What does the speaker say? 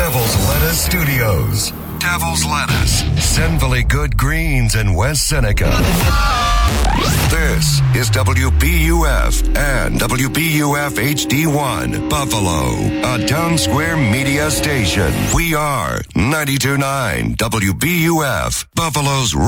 Devil's Lettuce Studios. Devil's Lettuce, Senville Good Greens in West Seneca. This is WBUF and WBUF HD1, Buffalo, a Town Square media station. We are 92.9 WBUF, Buffalo's